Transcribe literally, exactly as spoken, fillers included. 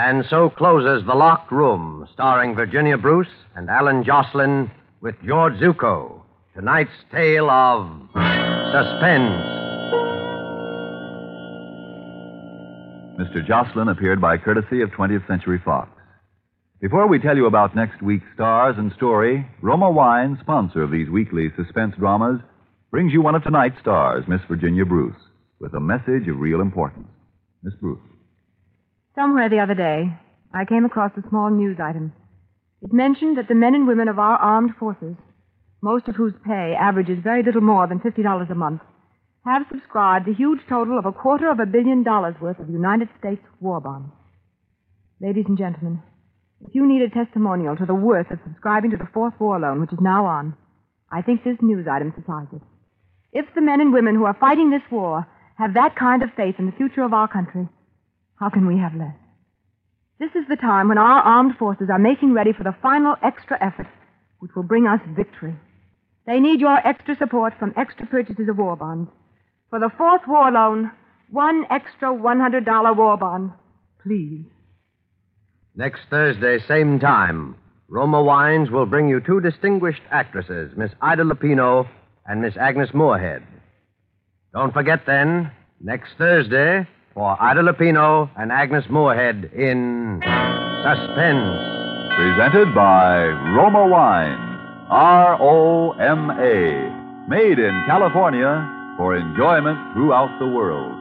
And so closes The Locked Room, starring Virginia Bruce and Alan Jocelyn with George Zucco. Tonight's tale of suspense. Mister Jocelyn appeared by courtesy of twentieth Century Fox. Before we tell you about next week's stars and story, Roma Wine, sponsor of these weekly suspense dramas, brings you one of tonight's stars, Miss Virginia Bruce, with a message of real importance. Miss Bruce. Somewhere the other day, I came across a small news item. It mentioned that the men and women of our armed forces, most of whose pay averages very little more than fifty dollars a month, have subscribed a huge total of a quarter of a billion dollars worth of United States war bonds. Ladies and gentlemen, if you need a testimonial to the worth of subscribing to the Fourth War Loan, which is now on, I think this news item supplies it. If the men and women who are fighting this war have that kind of faith in the future of our country, how can we have less? This is the time when our armed forces are making ready for the final extra effort, which will bring us victory. They need your extra support from extra purchases of war bonds. For the Fourth War Loan, one extra one hundred dollars war bond, please. Next Thursday, same time, Roma Wines will bring you two distinguished actresses, Miss Ida Lupino and Miss Agnes Moorehead. Don't forget, then, next Thursday, for Ida Lupino and Agnes Moorehead in Suspense. Presented by Roma Wine, R O M A, made in California for enjoyment throughout the world.